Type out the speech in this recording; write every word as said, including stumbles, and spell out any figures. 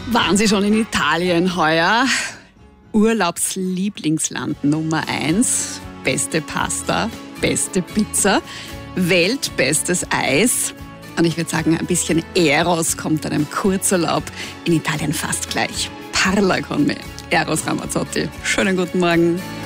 Waren Sie schon in Italien heuer? Urlaubslieblingsland Nummer eins. Beste Pasta, beste Pizza, weltbestes Eis. Und ich würde sagen, ein bisschen Eros kommt einem Kurzurlaub in Italien fast gleich. Parla con me, Eros Ramazzotti. Schönen guten Morgen.